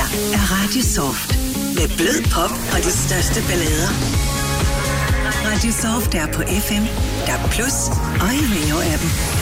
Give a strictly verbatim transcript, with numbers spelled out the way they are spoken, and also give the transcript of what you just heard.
her er Radio Soft. Med blød pop og de største ballader. Radio Soft er på F M, D A B plus og i Veo-appen.